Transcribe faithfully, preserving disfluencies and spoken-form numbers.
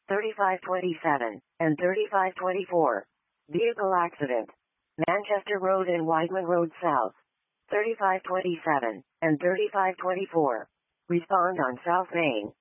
thirty-five twenty-seven, and thirty-five twenty-four. Vehicle accident. Manchester Road and Wideman Road South. thirty-five twenty-seven, and thirty-five twenty-four. Respond on South Main.